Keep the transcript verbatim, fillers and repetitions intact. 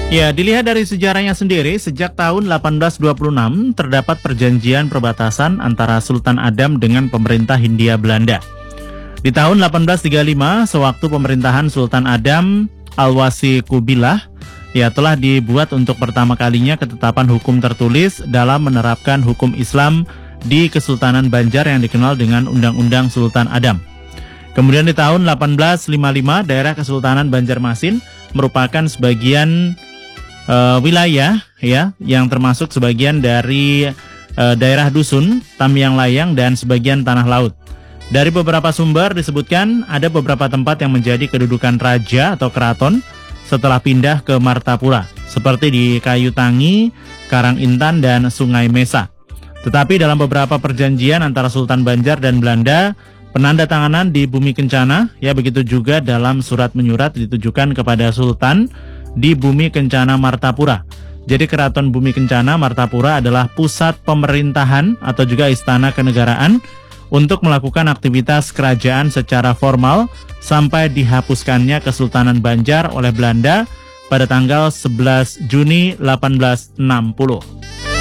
Ya, dilihat dari sejarahnya sendiri, sejak tahun delapan belas dua puluh enam terdapat perjanjian perbatasan antara Sultan Adam dengan pemerintah Hindia Belanda. Di tahun delapan belas tiga puluh lima, sewaktu pemerintahan Sultan Adam Al-Wasi Kubilah, ya telah dibuat untuk pertama kalinya ketetapan hukum tertulis dalam menerapkan hukum Islam di Kesultanan Banjar yang dikenal dengan Undang-Undang Sultan Adam. Kemudian di tahun delapan belas lima puluh lima, daerah Kesultanan Banjarmasin merupakan sebagian Uh, wilayah ya yang termasuk sebagian dari uh, daerah dusun, Tamyang Layang dan sebagian tanah laut. Dari beberapa sumber disebutkan ada beberapa tempat yang menjadi kedudukan raja atau keraton setelah pindah ke Martapura, seperti di Kayu Tangi, Karang Intan dan Sungai Mesa. Tetapi dalam beberapa perjanjian antara Sultan Banjar dan Belanda, penandatanganan di Bumi Kencana, ya begitu juga dalam surat menyurat ditujukan kepada Sultan di Bumi Kencana Martapura. Jadi Keraton Bumi Kencana Martapura adalah pusat pemerintahan atau juga istana kenegaraan untuk melakukan aktivitas kerajaan secara formal sampai dihapuskannya Kesultanan Banjar oleh Belanda pada tanggal sebelas Juni delapan belas enam puluh.